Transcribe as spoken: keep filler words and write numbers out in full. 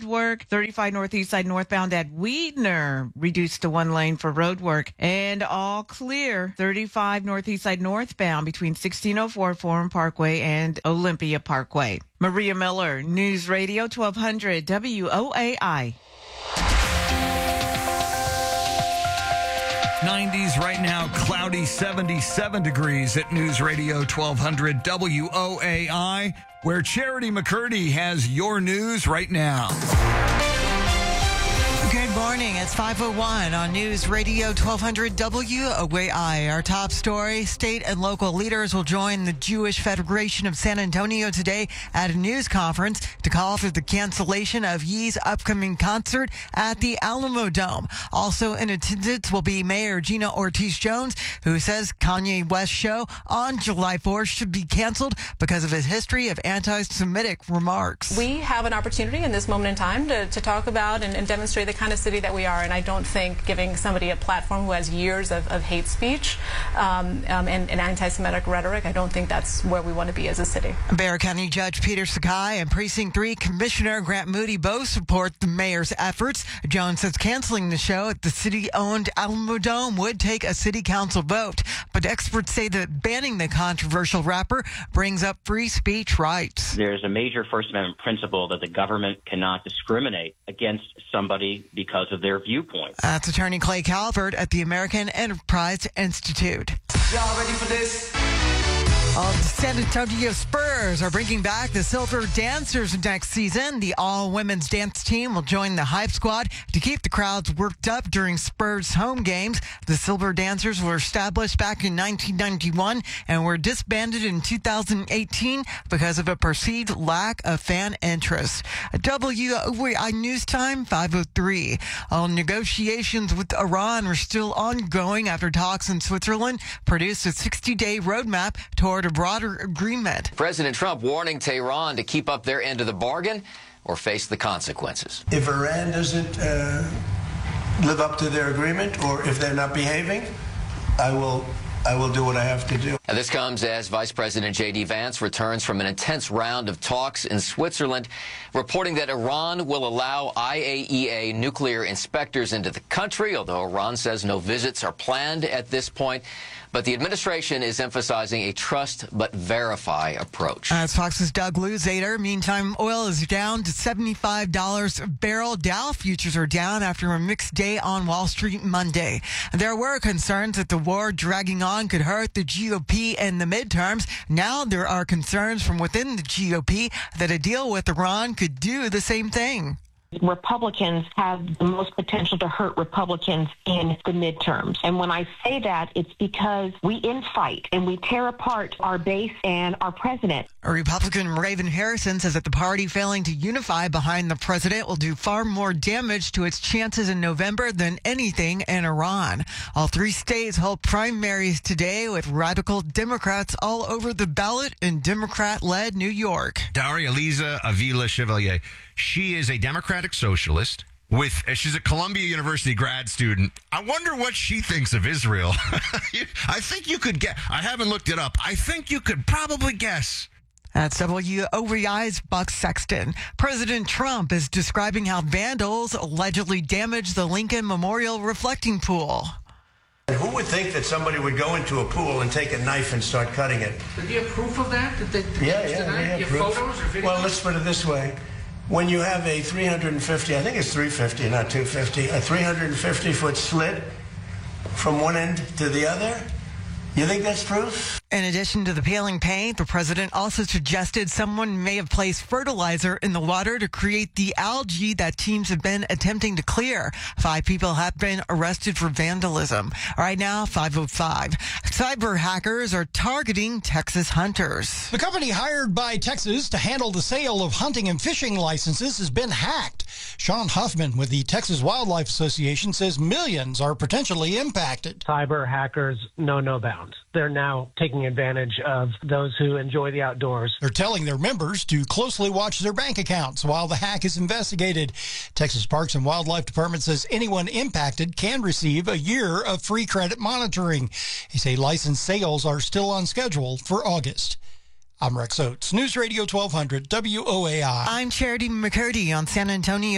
work. thirty-five northeast side northbound at Weidner reduced to one lane for road work. And all clear. thirty-five northeast side northbound between sixteen oh four Forum Parkway and Olympia Parkway. Maria Miller, News Radio twelve hundred W O A I. nineties right now, cloudy, seventy-seven degrees at News Radio twelve hundred W O A I, where Charity McCurdy has your news right now. Good morning. It's five oh one on News Radio twelve hundred W O A I. Our top story, state and local leaders will join the Jewish Federation of San Antonio today at a news conference to call for the cancellation of Ye's upcoming concert at the Alamo Dome. Also in attendance will be Mayor Gina Ortiz-Jones, who says Kanye West's show on July fourth should be canceled because of his history of anti-Semitic remarks. We have an opportunity in this moment in time to, to talk about and, and demonstrate the kind of city that we are, and I don't think giving somebody a platform who has years of, of hate speech um, um, and, and anti-Semitic rhetoric, I don't think that's where we want to be as a city. Bexar County Judge Peter Sakai and Precinct three Commissioner Grant Moody both support the mayor's efforts. Jones says canceling the show at the city-owned Alamo Dome would take a city council vote, but experts say that banning the controversial rapper brings up free speech rights. There's a major First Amendment principle that the government cannot discriminate against somebody because of their viewpoint. That's attorney Clay Calvert at the American Enterprise Institute. Y'all ready for this? All the San Antonio Spurs are bringing back the Silver Dancers next season. The all-women's dance team will join the Hype Squad to keep the crowds worked up during Spurs home games. The Silver Dancers were established back in nineteen ninety-one and were disbanded in two thousand eighteen because of a perceived lack of fan interest. W O A I News Time, five oh three. All negotiations with Iran are still ongoing after talks in Switzerland produced a sixty-day roadmap toward a broader agreement. President Trump warning Tehran to keep up their end of the bargain or face the consequences. If Iran doesn't uh, live up to their agreement, or if they're not behaving, I will I will do what I have to do. Now, this comes as Vice President J D Vance returns from an intense round of talks in Switzerland, reporting that Iran will allow I A E A nuclear inspectors into the country, although Iran says no visits are planned at this point. But the administration is emphasizing a trust but verify approach. As Fox's Doug Luzader. Meantime, oil is down to seventy-five dollars a barrel. Dow futures are down after a mixed day on Wall Street Monday. There were concerns that the war dragging on could hurt the G O P in the midterms. Now there are concerns from within the G O P that a deal with Iran could do the same thing. Republicans have the most potential to hurt Republicans in the midterms. And when I say that, it's because we infight and we tear apart our base and our president. A Republican Raven Harrison says that the party failing to unify behind the president will do far more damage to its chances in November than anything in Iran. All three states hold primaries today with radical Democrats all over the ballot in Democrat-led New York. Daria Liza Avila Chevalier. She is a Democratic socialist. With she's a Columbia University grad student. I wonder what she thinks of Israel. I think you could get. I haven't looked it up. I think you could probably guess. That's W O A I's Buck Sexton. President Trump is describing how vandals allegedly damaged the Lincoln Memorial reflecting pool. Who would think that somebody would go into a pool and take a knife and start cutting it? Do you have proof of that? That they Yeah, yeah, we have you have proof. photos or videos? Well, let's put it this way. When you have a three hundred fifty, I think it's three fifty, not two fifty, a three hundred fifty foot slit from one end to the other, you think that's proof? In addition to the peeling paint, the president also suggested someone may have placed fertilizer in the water to create the algae that teams have been attempting to clear. Five people have been arrested for vandalism. Right now, five oh five. Cyber hackers are targeting Texas hunters. The company hired by Texas to handle the sale of hunting and fishing licenses has been hacked. Sean Huffman with the Texas Wildlife Association says millions are potentially impacted. Cyber hackers know no bounds. They're now taking advantage of those who enjoy the outdoors. They're telling their members to closely watch their bank accounts while the hack is investigated. Texas Parks and Wildlife Department says anyone impacted can receive a year of free credit monitoring. They say license sales are still on schedule for August. I'm Rex Oates, News Radio twelve hundred W O A I. I'm Charity McCurdy on San Antonio.